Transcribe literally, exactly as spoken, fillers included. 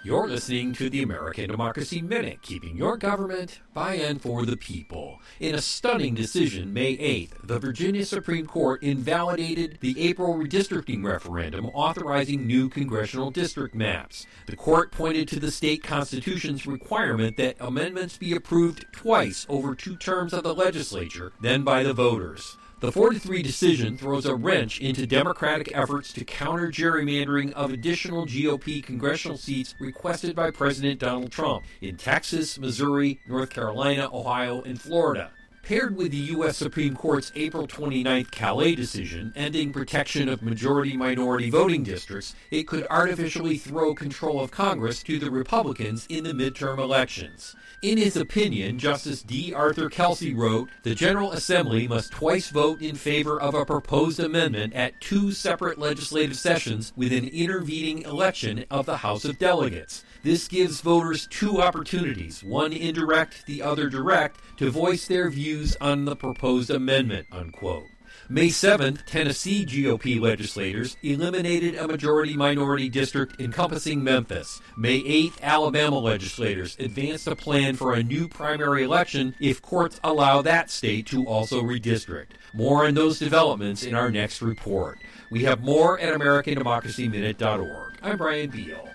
You're listening to the American Democracy Minute, keeping your government by and for the people. In a stunning decision, May eighth, the Virginia Supreme Court invalidated the April redistricting referendum authorizing new congressional district maps. The court pointed to the state constitution's requirement that amendments be approved twice over two terms of the legislature, then by the voters. The four to three decision throws a wrench into Democratic efforts to counter gerrymandering of additional G O P congressional seats requested by President Donald Trump in Texas, Missouri, North Carolina, Ohio, and Florida. Paired with the U S Supreme Court's April twenty-ninth Calais decision ending protection of majority-minority voting districts, it could artificially throw control of Congress to the Republicans in the midterm elections. In his opinion, Justice D. Arthur Kelsey wrote, "The General Assembly must twice vote in favor of a proposed amendment at two separate legislative sessions with an intervening election of the House of Delegates. This gives voters two opportunities, one indirect, the other direct, to voice their views on the proposed amendment," unquote. May seventh, Tennessee G O P legislators eliminated a majority-minority district encompassing Memphis. May eighth, Alabama legislators advanced a plan for a new primary election if courts allow that state to also redistrict. More on those developments in our next report. We have more at American Democracy Minute dot org. I'm Brian Beal.